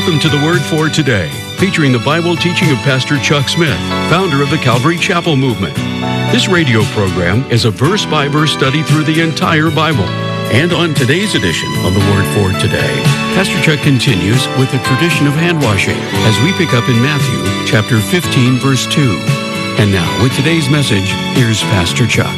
Welcome to the Word for Today, featuring the Bible teaching of Pastor Chuck Smith, founder of the Calvary Chapel Movement. This radio program is a verse-by-verse study through the entire Bible. And on today's edition of the Word for Today, Pastor Chuck continues with the tradition of hand washing as we pick up in Matthew chapter 15, verse 2. And now, with today's message, here's Pastor Chuck.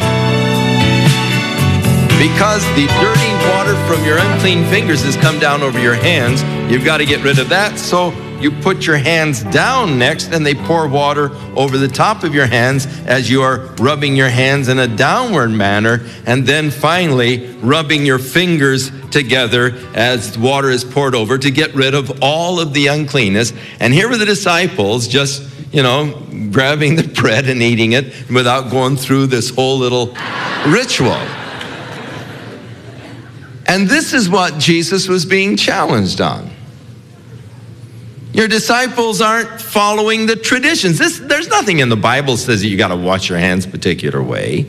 Because the dirty water from your unclean fingers has come down over your hands, you've got to get rid of that. So you put your hands down next, and they pour water over the top of your hands as you are rubbing your hands in a downward manner, and then finally rubbing your fingers together as water is poured over to get rid of all of the uncleanness. And here were the disciples just, grabbing the bread and eating it without going through this whole little ritual. And this is what Jesus was being challenged on. Your disciples aren't following the traditions. There's nothing in the Bible that says that you got to wash your hands a particular way.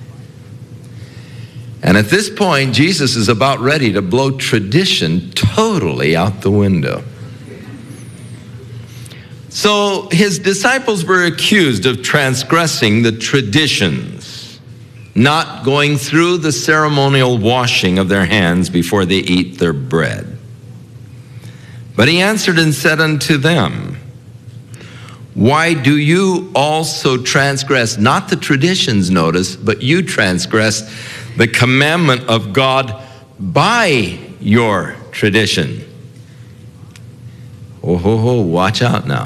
And at this point, Jesus is about ready to blow tradition totally out the window. So his disciples were accused of transgressing the traditions, not going through the ceremonial washing of their hands before they eat their bread. But he answered and said unto them, why do you also transgress, not the traditions, notice, but you transgress the commandment of God by your tradition? Oh, watch out now.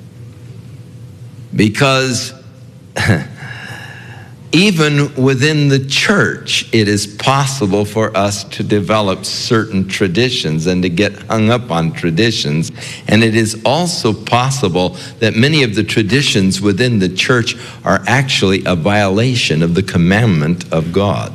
Because even within the church, it is possible for us to develop certain traditions and to get hung up on traditions. And it is also possible that many of the traditions within the church are actually a violation of the commandment of God.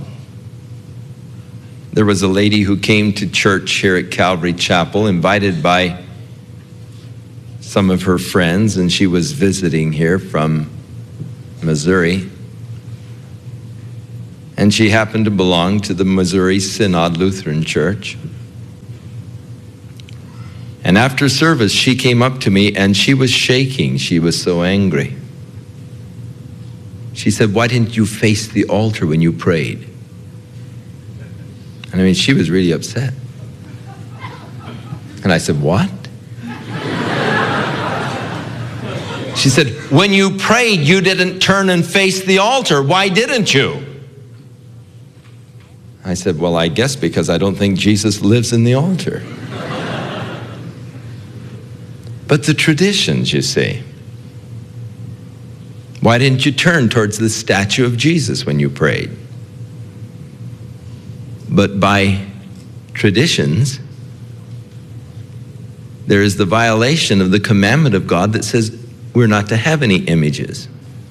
There was a lady who came to church here at Calvary Chapel, invited by some of her friends, and she was visiting here from Missouri. And she happened to belong to the Missouri Synod Lutheran Church. And after service, she came up to me and she was shaking. She was so angry. She said, why didn't you face the altar when you prayed? And I mean, she was really upset. And I said, what? She said, when you prayed, you didn't turn and face the altar. Why didn't you? I said, well, I guess because I don't think Jesus lives in the altar. But the traditions, you see. Why didn't you turn towards the statue of Jesus when you prayed? But by traditions, there is the violation of the commandment of God that says we're not to have any images.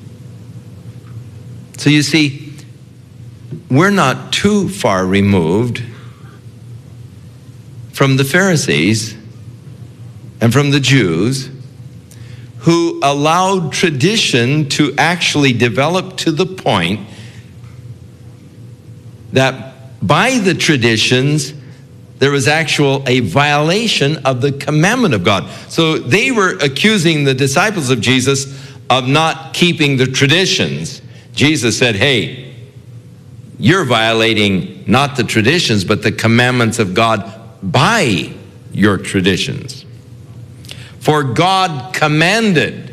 So you see, we're not too far removed from the Pharisees and from the Jews who allowed tradition to actually develop to the point that by the traditions, there was a violation of the commandment of God. So they were accusing the disciples of Jesus of not keeping the traditions. Jesus said, hey, you're violating not the traditions, but the commandments of God by your traditions. For God commanded,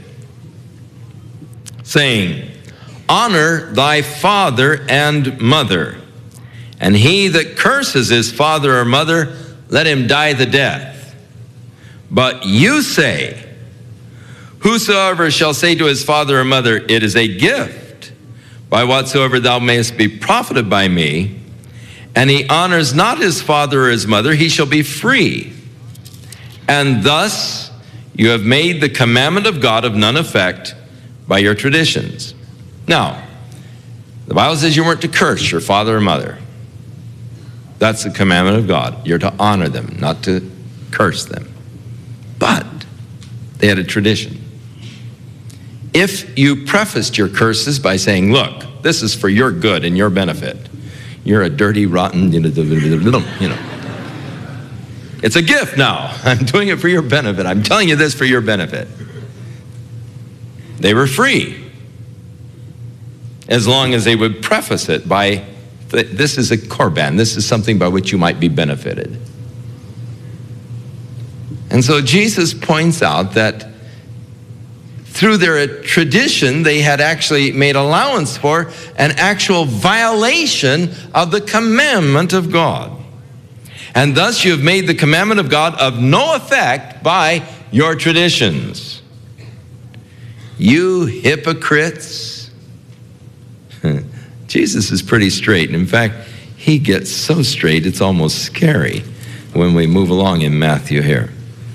saying, honor thy father and mother, and he that curses his father or mother, let him die the death. But you say, whosoever shall say to his father or mother, it is a gift, by whatsoever thou mayest be profited by me, and he honors not his father or his mother, he shall be free. And thus you have made the commandment of God of none effect by your traditions. Now, the Bible says you weren't to curse your father or mother. That's the commandment of God. You're to honor them, not to curse them. But they had a tradition. If you prefaced your curses by saying, look, this is for your good and your benefit. You're a dirty, rotten, It's a gift now. I'm doing it for your benefit. I'm telling you this for your benefit. They were free, as long as they would preface it by, this is a korban. This is something by which you might be benefited. And so Jesus points out that through their tradition, they had actually made allowance for an actual violation of the commandment of God. And thus you have made the commandment of God of no effect by your traditions. You hypocrites. Jesus is pretty straight. In fact, he gets so straight it's almost scary when we move along in Matthew here.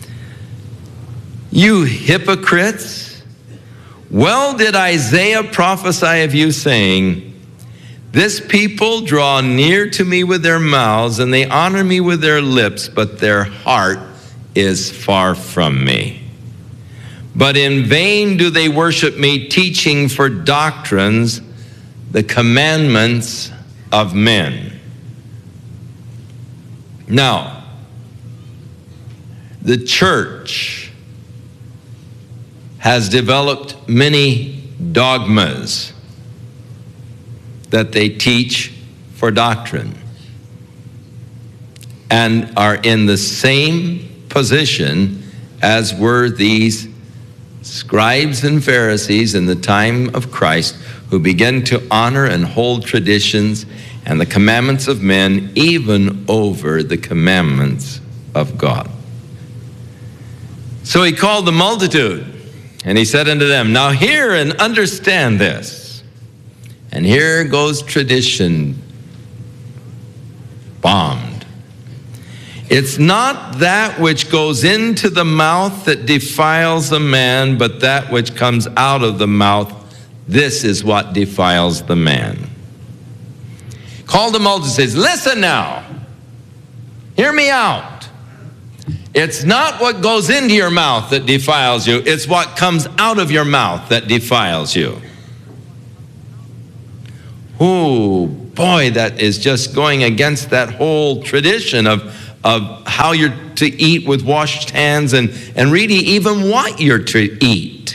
You hypocrites. Well did Isaiah prophesy of you, saying, this people draw near to me with their mouths, and they honor me with their lips, but their heart is far from me. But in vain do they worship me, teaching for doctrines the commandments of men. Now, the church has developed many dogmas that they teach for doctrine and are in the same position as were these scribes and Pharisees in the time of Christ, who began to honor and hold traditions and the commandments of men even over the commandments of God. So he called the multitude, and he said unto them, now hear and understand this. And here goes tradition bombed. It's not that which goes into the mouth that defiles a man, but that which comes out of the mouth, this is what defiles the man. Called the multitude, says, listen now, hear me out. It's not what goes into your mouth that defiles you. It's what comes out of your mouth that defiles you. Oh, boy, that is just going against that whole tradition of how you're to eat with washed hands and really even what you're to eat.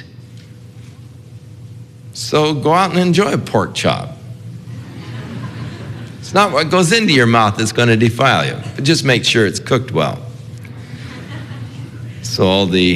So go out and enjoy a pork chop. It's not what goes into your mouth that's going to defile you, but just make sure it's cooked well. So all the